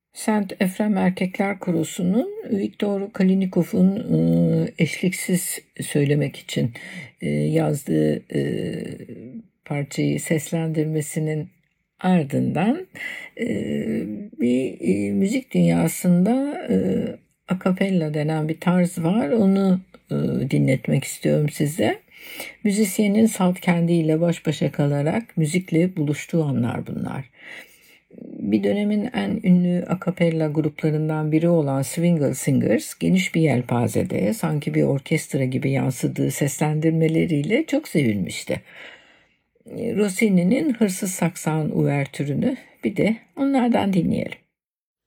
Saint Ephrem Erkekler Korosu'nun Viktor Kalinikov'un eşliksiz söylemek için yazdığı parçayı seslendirmesinin ardından bir müzik dünyasında akapella denen bir tarz var. Onu dinletmek istiyorum size. Müzisyenin salt kendiyle baş başa kalarak müzikle buluştuğu anlar bunlar. Bir dönemin en ünlü akapella gruplarından biri olan Swingle Singers geniş bir yelpazede sanki bir orkestra gibi yansıdığı seslendirmeleriyle çok sevilmişti. Rossini'nin Hırsız Saksan uvertürünü bir de onlardan dinleyelim.